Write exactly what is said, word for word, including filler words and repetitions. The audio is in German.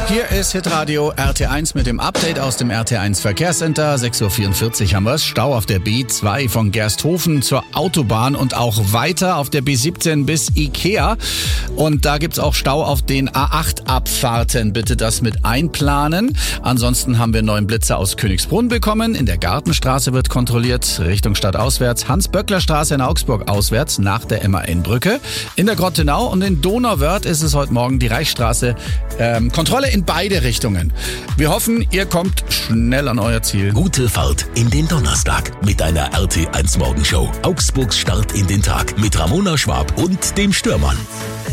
Hier ist Hitradio R T eins mit dem Update aus dem R T eins Verkehrscenter. sechs Uhr vierundvierzig haben wir es. Stau auf der B zwei von Gersthofen zur Autobahn und auch weiter auf der B siebzehn bis Ikea. Und da gibt's auch Stau auf den A acht Abfahrten. Bitte das mit einplanen. Ansonsten haben wir einen neuen Blitzer aus Königsbrunn bekommen. In der Gartenstraße wird kontrolliert, Richtung Stadt auswärts. Hans-Böckler-Straße in Augsburg auswärts nach der M A N-Brücke. In der Grottenau und in Donauwörth ist es heute Morgen die Reichsstraße. Ähm, Kontrolle in beide Richtungen. Wir hoffen, ihr kommt schnell an euer Ziel. Gute Fahrt in den Donnerstag mit einer R T eins Morgenshow. Augsburgs Start in den Tag mit Ramona Schwab und dem Stürmann.